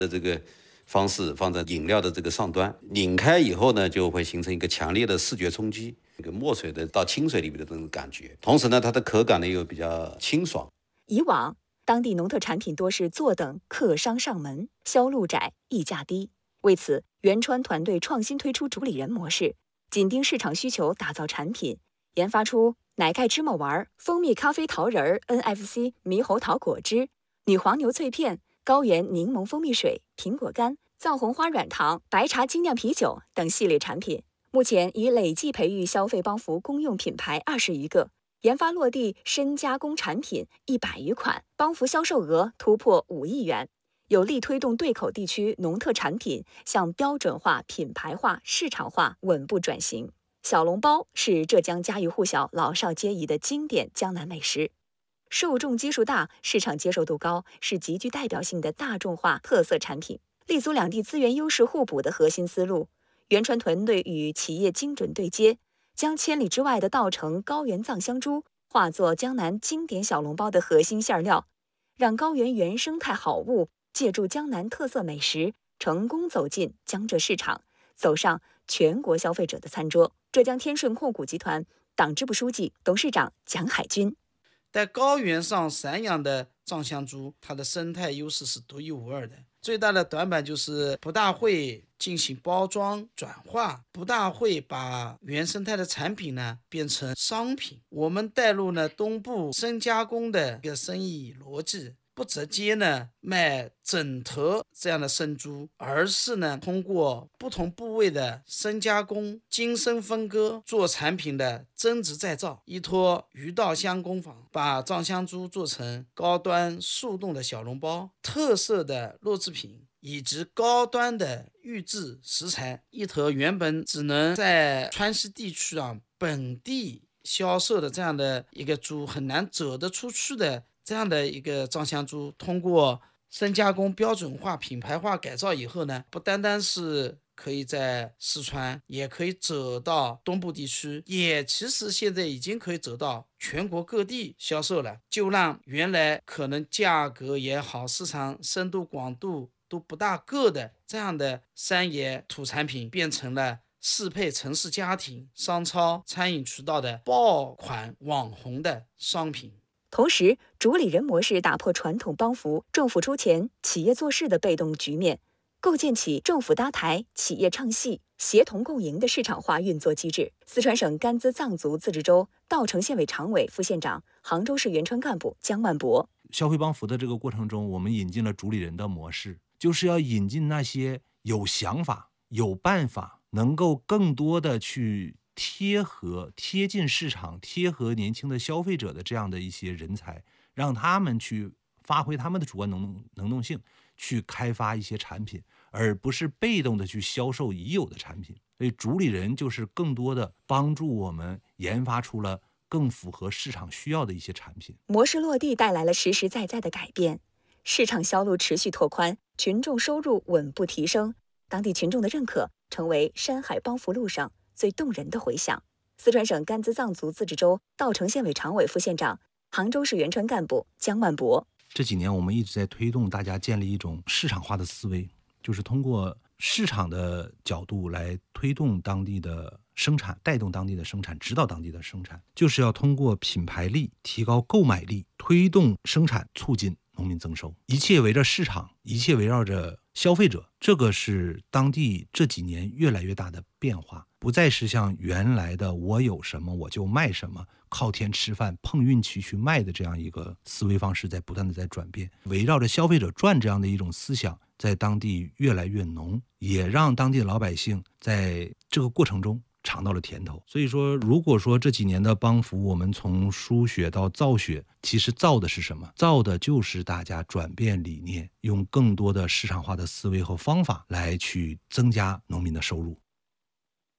这个方式放在饮料的这个上端，拧开以后呢，就会形成一个强烈的视觉冲击，这个墨水的到清水里面的这种感觉。同时呢，它的口感呢又比较清爽。 以往当地农特产品多是坐等客商上门，销路窄，溢价低。为此，原川团队创新推出主理人模式，紧盯市场需求打造产品，研发出奶盖芝麻丸、蜂蜜咖啡桃仁、NFC 猕猴桃果汁、女黄牛脆片、高原柠檬蜂蜜水、苹果干、藏红花软糖、白茶精酿啤酒等系列产品。目前已累计培育消费帮扶公用品牌20余个，研发落地深加工产品100余款，帮扶销售额突破5亿元，有力推动对口地区农特产品向标准化、品牌化、市场化稳步转型。小笼包是浙江家喻户晓、老少皆宜的经典江南美食，受众基数大，市场接受度高，是极具代表性的大众化特色产品。立足两地资源优势互补的核心思路，原川团队与企业精准对接，将千里之外的稻城高原藏香猪化作江南经典小笼包的核心馅料，让高原原生态好物借助江南特色美食，成功走进江浙市场，走上全国消费者的餐桌。浙江天顺控股集团党支部书记、董事长蒋海军。 在高原上散养的藏香猪，它的生态优势是独一无二的。最大的短板就是不大会进行包装转化，不大会把原生态的产品呢变成商品。我们带入了东部深加工的一个生意逻辑，不直接呢卖整头这样的生猪，而是呢通过不同部位的深加工、精深分割做产品的增值再造，依托鱼稻香工坊，把藏香猪做成高端速冻的小笼包、特色的肉制品以及高端的预制食材。一头原本只能在川西地区本地销售的这样的一个猪，很难走得出去的这样的一个藏香猪，通过深加工、标准化、品牌化改造以后呢，不单单是可以在四川，也可以走到东部地区，也其实现在已经可以走到全国各地销售了，就让原来可能价格也好、市场深度广度都不大够的这样的山野土产品，变成了适配城市家庭、商超、餐饮渠道的爆款网红的商品。 同时，主理人模式打破传统帮扶政府出钱、企业做事的被动局面，构建起政府搭台、企业唱戏、协同共赢的市场化运作机制。四川省甘孜藏族自治州稻城县委常委、副县长、杭州市原川干部姜万博。 消费帮扶的这个过程中，我们引进了主理人的模式，就是要引进那些有想法、有办法，能够更多的去贴近市场、贴合年轻的消费者的这样的一些人才，让他们去发挥他们的主观能动性，去开发一些产品，而不是被动的去销售已有的产品。所以主理人就是更多的帮助我们研发出了更符合市场需要的一些产品。 模式落地带来了实实在在的改变，市场销路持续拓宽，群众收入稳步提升，当地群众的认可成为山海帮扶路上最动人的回响。四川省甘孜藏族自治州稻城县委常委、副县长、杭州市原川干部姜万博。 这几年我们一直在推动大家建立一种市场化的思维，就是通过市场的角度来推动当地的生产，带动当地的生产，指导当地的生产，就是要通过品牌力提高购买力，推动生产，促进农民增收，一切围着市场，一切围绕着消费者。这个是当地这几年越来越大的变化，不再是像原来的我有什么我就卖什么，靠天吃饭碰运气去卖的这样一个思维方式在不断的在转变，围绕着消费者转这样的一种思想在当地越来越浓，也让当地的老百姓在这个过程中尝到了甜头。所以说，如果说这几年的帮扶，我们从输血到造血，其实造的是什么？造的就是大家转变理念，用更多的市场化的思维和方法来去增加农民的收入。